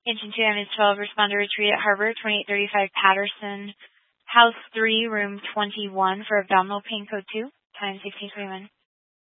Agent 2, MS-12, respond to retreat at Harbor, 2835 Patterson, House 3, Room 21 for abdominal pain code 2, time 1621.